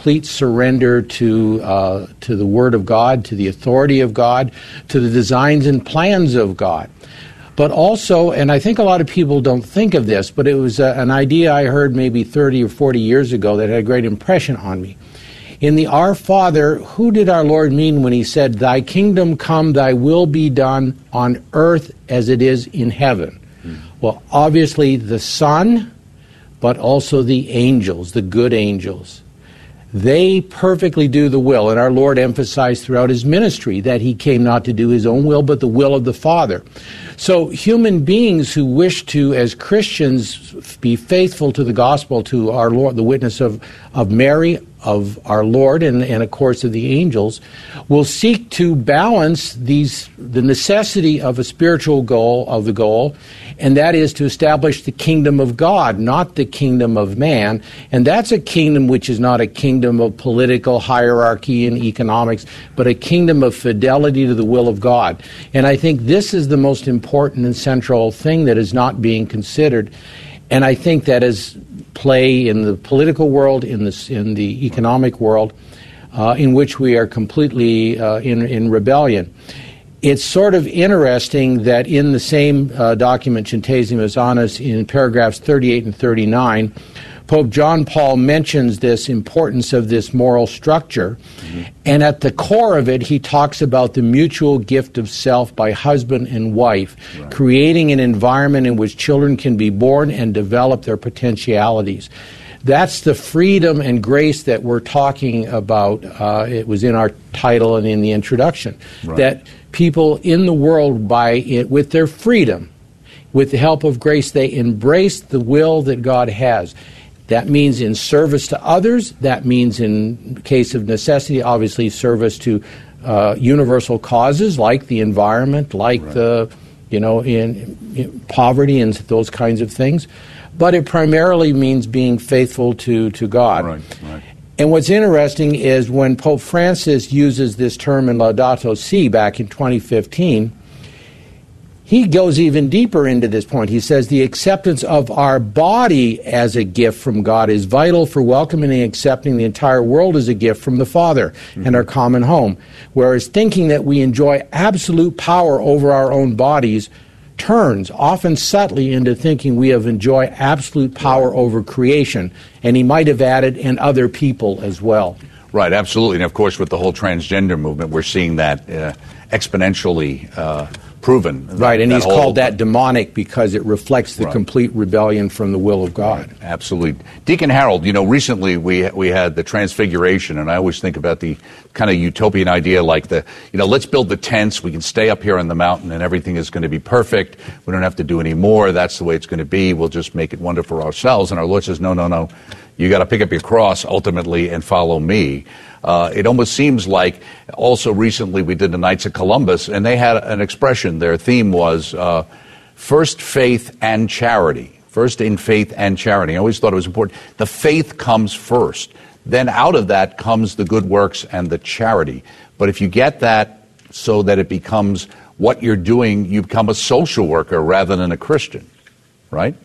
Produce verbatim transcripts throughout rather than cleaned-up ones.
complete surrender to uh, to the Word of God, to the authority of God, to the designs and plans of God. But also, and I think a lot of people don't think of this, but it was uh, an idea I heard maybe thirty or forty years ago that had a great impression on me. In the Our Father, who did our Lord mean when he said, "Thy kingdom come, thy will be done on earth as it is in heaven"? Mm. Well, obviously the Son, but also the angels, the good angels. They perfectly do the will, and our Lord emphasized throughout his ministry that he came not to do his own will, but the will of the Father. So human beings who wish to, as Christians, be faithful to the gospel, to our Lord, the witness of, of Mary, of our Lord, and, and of course of the angels, will seek to balance these the necessity of a spiritual goal, of the goal, and that is to establish the kingdom of God, not the kingdom of man. And that's a kingdom which is not a kingdom of political hierarchy and economics, but a kingdom of fidelity to the will of God. And I think this is the most important and central thing that is not being considered. And I think that is play in the political world, in the, in the economic world, uh, in which we are completely uh, in, in rebellion. It's sort of interesting that in the same uh, document, Centesimus Annus, in paragraphs thirty-eight and thirty-nine, Pope John Paul mentions this importance of this moral structure, mm-hmm. and at the core of it, he talks about the mutual gift of self by husband and wife, right. creating an environment in which children can be born and develop their potentialities. That's the freedom and grace that we're talking about. Uh, it was in our title and in the introduction, right. that people in the world, by it, with their freedom, with the help of grace, they embrace the will that God has. That means in service to others. That means in case of necessity, obviously service to uh, universal causes like the environment, like right. the, you know, in, in poverty and those kinds of things. But it primarily means being faithful to, to God. Right, right. And what's interesting is when Pope Francis uses this term in Laudato Si back in twenty fifteen, he goes even deeper into this point. He says the acceptance of our body as a gift from God is vital for welcoming and accepting the entire world as a gift from the Father mm-hmm. and our common home. Whereas thinking that we enjoy absolute power over our own bodies turns, often subtly, into thinking we have enjoyed absolute power over creation. And he might have added, and other people as well. Right, absolutely. And of course, with the whole transgender movement, we're seeing that uh, exponentially uh, proven. Right, and that he's whole, called that demonic because it reflects the right. complete complete rebellion from the will of God. Right. Absolutely. Deacon Harold, you know, recently we we had the Transfiguration, and I always think about the kind of utopian idea like the, you know, let's build the tents, we can stay up here on the mountain and everything is going to be perfect. We don't have to do any more. That's the way it's going to be. We'll just make it wonderful ourselves. And our Lord says, no, no, no. You got to pick up your cross ultimately and follow me. Uh, it almost seems like also recently we did the Knights of Columbus, and they had an expression. Their theme was uh, first faith and charity. First in faith and charity. I always thought it was important. The faith comes first. Then out of that comes the good works and the charity. But if you get that so that it becomes what you're doing, you become a social worker rather than a Christian, right?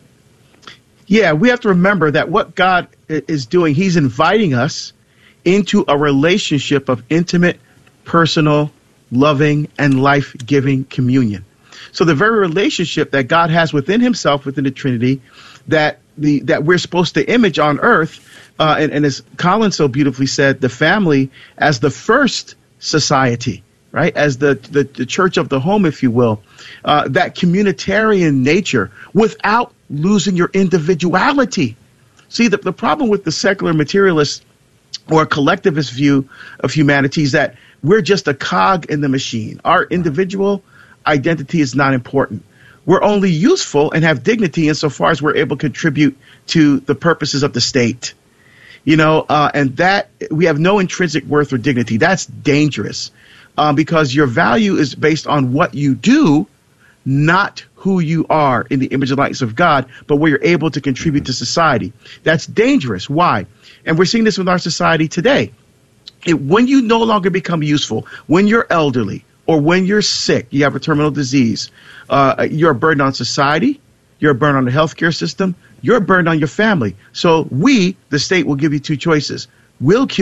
Yeah, we have to remember that what God is doing, he's inviting us into a relationship of intimate, personal, loving, and life-giving communion. So the very relationship that God has within himself, within the Trinity, that the that we're supposed to image on earth, uh, and, and as Colin so beautifully said, the family as the first society, right, as the, the, the church of the home, if you will, uh, that communitarian nature without losing your individuality. See, the, the problem with the secular materialist or collectivist view of humanity is that we're just a cog in the machine. Our individual identity is not important. We're only useful and have dignity insofar as we're able to contribute to the purposes of the state. You know, uh, and that we have no intrinsic worth or dignity. That's dangerous uh, because your value is based on what you do, not who you are in the image and likeness of God, but where you're able to contribute to society. That's dangerous. Why? And we're seeing this with our society today. It, when you no longer become useful, when you're elderly or when you're sick, you have a terminal disease, uh, you're a burden on society, you're a burden on the healthcare system, you're a burden on your family. So we, the state, will give you two choices. We'll